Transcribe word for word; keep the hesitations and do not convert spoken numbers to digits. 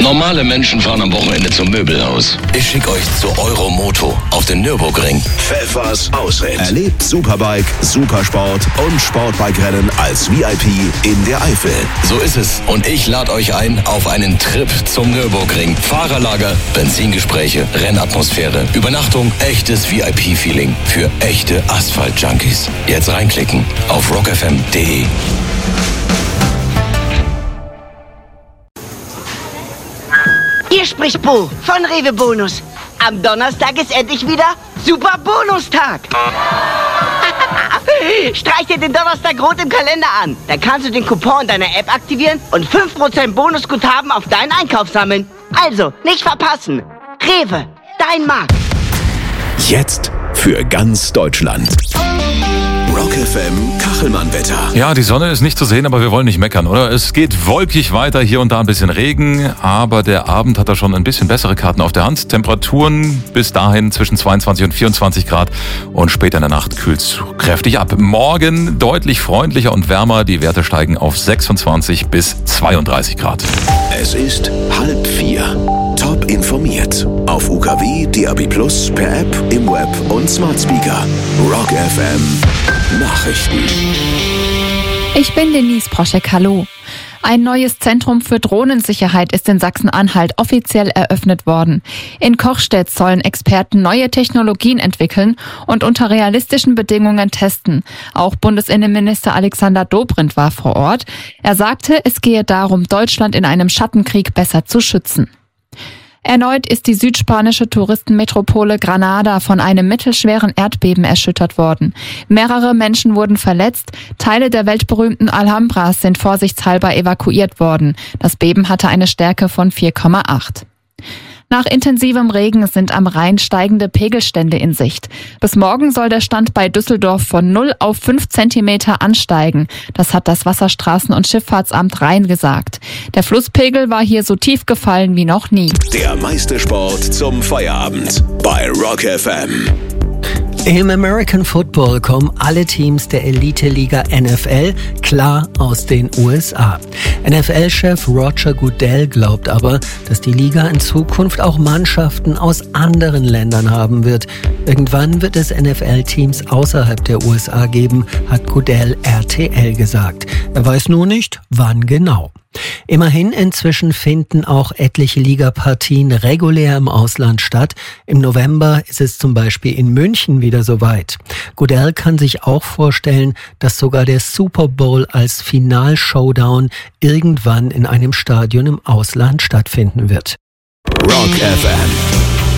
Normale Menschen fahren am Wochenende zum Möbelhaus. Ich schicke euch zu Euromoto auf den Nürburgring. Pfeffers Ausritt. Erlebt Superbike, Supersport und Sportbike-Rennen als V I P in der Eifel. So ist es. Und ich lade euch ein auf einen Trip zum Nürburgring. Fahrerlager, Benzingespräche, Rennatmosphäre, Übernachtung, echtes V I P-Feeling für echte Asphalt-Junkies. Jetzt reinklicken auf rock f m punkt d e. Hier spricht Bo von Rewe Bonus. Am Donnerstag ist endlich wieder Super Bonustag. Streich dir den Donnerstag rot im Kalender an. Dann kannst du den Coupon deiner App aktivieren und fünf Prozent Bonusguthaben auf deinen Einkauf sammeln. Also, nicht verpassen. Rewe, dein Markt. Jetzt für ganz Deutschland. Rock F M Kachelmann-Wetter. Ja, die Sonne ist nicht zu sehen, aber wir wollen nicht meckern, oder? Es geht wolkig weiter, hier und da ein bisschen Regen, aber der Abend hat da schon ein bisschen bessere Karten auf der Hand. Temperaturen bis dahin zwischen zweiundzwanzig und vierundzwanzig Grad und später in der Nacht kühlt es kräftig ab. Morgen deutlich freundlicher und wärmer, die Werte steigen auf sechsundzwanzig bis zweiunddreißig Grad. Es ist halb vier. Top informiert. Auf U K W, D A B plus, per App, im Web und Smart Speaker. Rock F M Nachrichten. Ich bin Denise Proschek, hallo. Ein neues Zentrum für Drohnensicherheit ist in Sachsen-Anhalt offiziell eröffnet worden. In Kochstedt sollen Experten neue Technologien entwickeln und unter realistischen Bedingungen testen. Auch Bundesinnenminister Alexander Dobrindt war vor Ort. Er sagte, es gehe darum, Deutschland in einem Schattenkrieg besser zu schützen. Erneut ist die südspanische Touristenmetropole Granada von einem mittelschweren Erdbeben erschüttert worden. Mehrere Menschen wurden verletzt, Teile der weltberühmten Alhambras sind vorsichtshalber evakuiert worden. Das Beben hatte eine Stärke von vier Komma acht. Nach intensivem Regen sind am Rhein steigende Pegelstände in Sicht. Bis morgen soll der Stand bei Düsseldorf von null auf fünf Zentimeter ansteigen. Das hat das Wasserstraßen- und Schifffahrtsamt Rhein gesagt. Der Flusspegel war hier so tief gefallen wie noch nie. Der meiste Sport zum Feierabend bei Rock F M. Im American Football kommen alle Teams der Elite-Liga N F L klar aus den U S A. N F L-Chef Roger Goodell glaubt aber, dass die Liga in Zukunft auch Mannschaften aus anderen Ländern haben wird. Irgendwann wird es N F L-Teams außerhalb der U S A geben, hat Goodell R T L gesagt. Er weiß nur nicht, wann genau. Immerhin inzwischen finden auch etliche Ligapartien regulär im Ausland statt. Im November ist es zum Beispiel in München wieder soweit. Goodell kann sich auch vorstellen, dass sogar der Super Bowl als Final-Showdown irgendwann in einem Stadion im Ausland stattfinden wird. Rock F M.